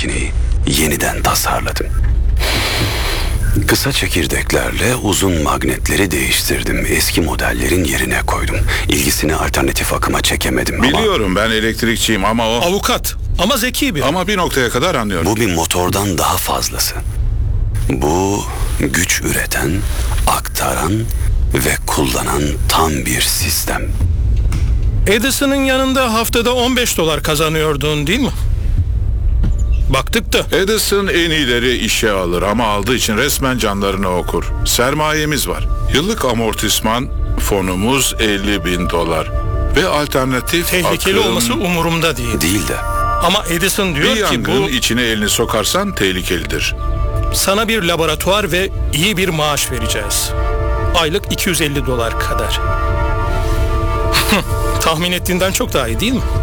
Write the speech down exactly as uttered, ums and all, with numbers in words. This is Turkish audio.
makineyi yeniden tasarladım. Kısa çekirdeklerle uzun magnetleri değiştirdim. Eski modellerin yerine koydum. İlgisini alternatif akıma çekemedim ama... Biliyorum, ben elektrikçiyim ama o... Avukat ama zeki bir. Ama bir noktaya kadar anlıyorum. Bu bir motordan daha fazlası. Bu güç üreten, aktaran ve kullanan tam bir sistem. Edison'ın yanında haftada on beş dolar kazanıyordun değil mi? Baktık da. Edison en iyileri işe alır ama aldığı için resmen canlarını okur. Sermayemiz var. Yıllık amortisman fonumuz elli bin dolar. Ve alternatif Tehlikeli akım... olması umurumda değil. Değil de Ama Edison diyor Bir ki yangın bu içine elini sokarsan tehlikelidir. sana bir laboratuvar ve iyi bir maaş vereceğiz. Aylık iki yüz elli dolar kadar. Tahmin ettiğinden çok daha iyi değil mi?